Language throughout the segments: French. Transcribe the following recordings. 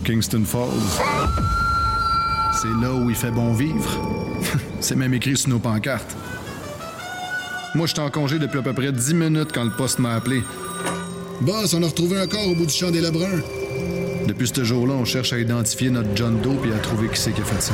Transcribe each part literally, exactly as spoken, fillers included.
Kingston Falls. C'est là où il fait bon vivre. C'est même écrit sur nos pancartes. Moi, j'étais en congé depuis à peu près dix minutes quand le poste m'a appelé. Boss, on a retrouvé un corps au bout du champ des Lebrun. Depuis ce jour-là, on cherche à identifier notre John Doe et à trouver qui c'est qui a fait ça.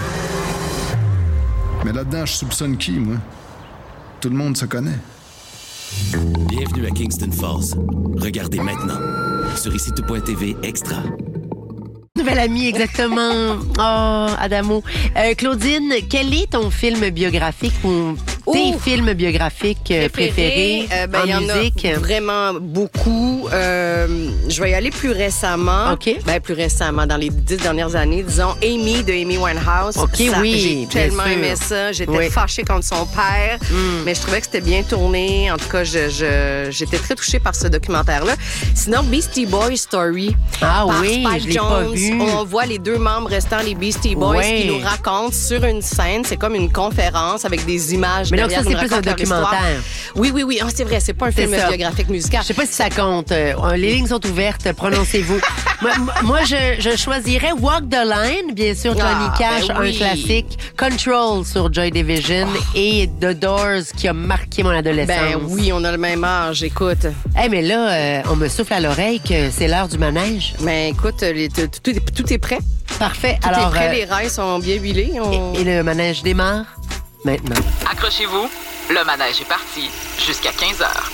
Mais là-dedans, je soupçonne qui, moi? Tout le monde se connaît. Bienvenue à Kingston Falls. Regardez maintenant sur ici tout point t v Extra. Nouvelle amie, exactement. Oh, Adamo. Euh, Claudine, quel est ton film biographique ou tes Ouh. films biographiques euh, préférés euh, ben, en y en musique? a vraiment beaucoup. Euh, je vais y aller plus récemment. OK. Ben, plus récemment, dans les dix dernières années, disons Amy de Amy Winehouse. OK, Ça, oui, J'ai bien tellement sûr. aimé ça. J'étais Oui. fâchée contre son père, Mm. mais je trouvais que c'était bien tourné. En tout cas, je, je, j'étais très touchée par ce documentaire-là. Sinon, Beastie Boys Story. Ah par oui, Spike je l'ai Jones. pas vu. On voit les deux membres restants, les Beastie Boys, Ouais. qui nous racontent sur une scène. C'est comme une conférence avec des images. Mais donc derrière, ça, ils c'est nous plus un racontent leur histoire. documentaire. Oui, oui, oui. Ah, c'est vrai, c'est pas un C'est film ça. biographique musical. Je sais pas si ça compte. Euh, les lignes sont ouvertes. Prononcez-vous. moi, moi, je, je choisirais Walk the Line, bien sûr, Johnny Ah, Cash, ben oui. un classique. Control sur Joy Division et The Doors qui a marqué mon adolescence. Ben oui, on a le même âge, écoute. Hey, mais là, euh, on me souffle à l'oreille que c'est l'heure du manège. Mais écoute, les- tout, tout est- tout est prêt. Parfait. Tout Alors, est prêt, euh, les rails sont bien huilés. On... et, et le manège démarre maintenant. Accrochez-vous, le manège est parti jusqu'à quinze heures.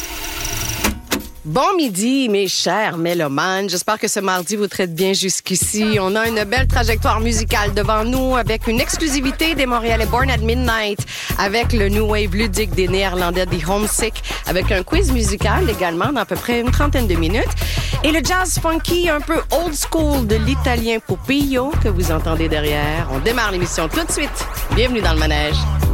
Bon midi, mes chers mélomanes. J'espère que ce mardi vous traite bien jusqu'ici. On a une belle trajectoire musicale devant nous avec une exclusivité des Montréalais Born at Midnight, avec le New Wave ludique des Néerlandais des Homesick, avec un quiz musical également dans à peu près une trentaine de minutes, et le jazz funky un peu old school de l'italien Popillo que vous entendez derrière. On démarre l'émission tout de suite. Bienvenue dans le manège.